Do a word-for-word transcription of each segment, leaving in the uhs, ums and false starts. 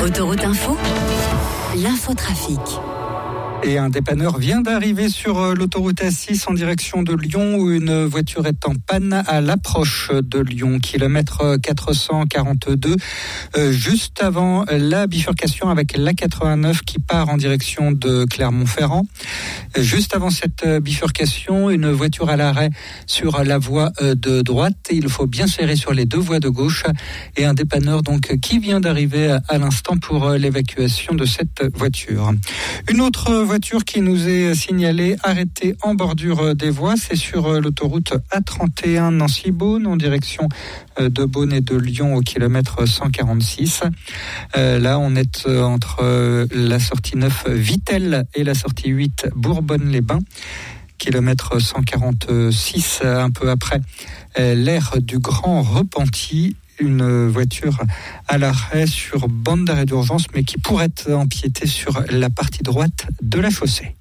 Autoroute Info, l'infotrafic. Et un dépanneur vient d'arriver sur l'autoroute A six en direction de Lyon où une voiture est en panne à l'approche de Lyon, kilomètre quatre cent quarante-deux, euh, juste avant la bifurcation avec l'A quatre-vingt-neuf qui part en direction de Clermont-Ferrand. Juste avant cette bifurcation, une voiture à l'arrêt sur la voie de droite. Il faut bien serrer sur les deux voies de gauche et un dépanneur donc qui vient d'arriver à l'instant pour l'évacuation de cette voiture. Une autre voiture qui nous est signalée arrêtée en bordure des voies, c'est sur l'autoroute A trente et un Nancy-Beaune en direction de Beaune et de Lyon au kilomètre cent quarante-six. Euh, là, on est entre la sortie neuf Vittel et la sortie huit Bourbonne-les-Bains. Kilomètre cent quarante-six, un peu après l'aire du Grand Repenti. Une voiture à l'arrêt sur bande d'arrêt d'urgence, mais qui pourrait empiéter sur la partie droite de la chaussée.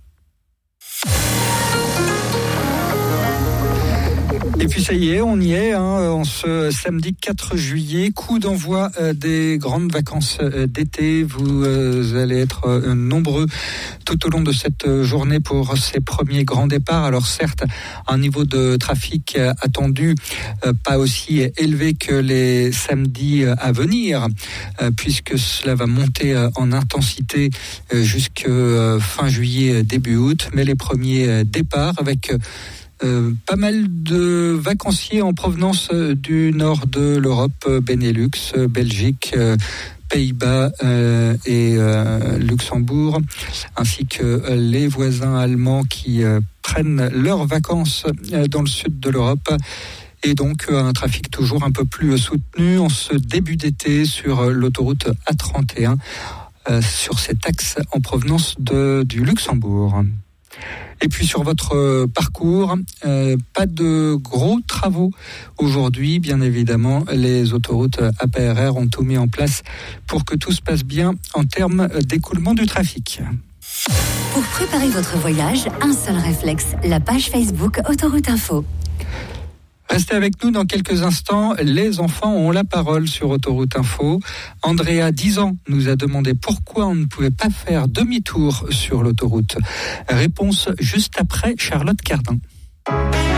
Et puis ça y est, on y est, hein, en ce samedi quatre juillet, coup d'envoi euh, des grandes vacances euh, d'été. Vous euh, allez être euh, nombreux tout au long de cette journée pour ces premiers grands départs. Alors certes, un niveau de trafic euh, attendu euh, pas aussi élevé que les samedis euh, à venir, euh, puisque cela va monter euh, en intensité euh, jusqu'à euh, fin juillet, début août. Mais les premiers euh, départs avec... Euh, Euh, pas mal de vacanciers en provenance euh, du nord de l'Europe, euh, Benelux, euh, Belgique, euh, Pays-Bas euh, et euh, Luxembourg, ainsi que euh, les voisins allemands qui euh, prennent leurs vacances euh, dans le sud de l'Europe. Et donc euh, un trafic toujours un peu plus soutenu en ce début d'été sur euh, l'autoroute A trente et un, euh, sur cet axe en provenance de, du Luxembourg. Et puis sur votre parcours, euh, pas de gros travaux aujourd'hui. Bien évidemment, les autoroutes A P R R ont tout mis en place pour que tout se passe bien en termes d'écoulement du trafic. Pour préparer votre voyage, un seul réflexe, la page Facebook Autoroute Info. Restez avec nous dans quelques instants. Les enfants ont la parole sur Autoroute Info. Andrea, dix ans, nous a demandé pourquoi on ne pouvait pas faire demi-tour sur l'autoroute. Réponse juste après Charlotte Cardin.